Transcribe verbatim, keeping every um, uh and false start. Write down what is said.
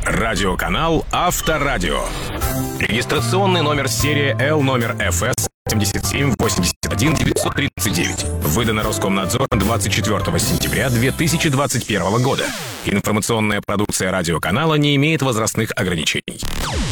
Радиоканал Авторадио. Регистрационный номер серии Л номер эф эс семьдесят семь восемьдесят один девятьсот тридцать девять. Выдано Роскомнадзором двадцать четвёртого сентября две тысячи двадцать первого года. Информационная продукция радиоканала не имеет возрастных ограничений.